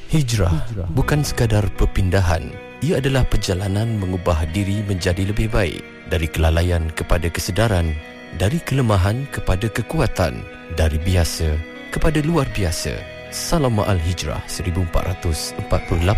Hijrah bukan sekadar perpindahan. Ia adalah perjalanan mengubah diri menjadi lebih baik. Dari kelalaian kepada kesedaran, dari kelemahan kepada kekuatan, dari biasa kepada luar biasa. Salam Ma'al Hijrah 1448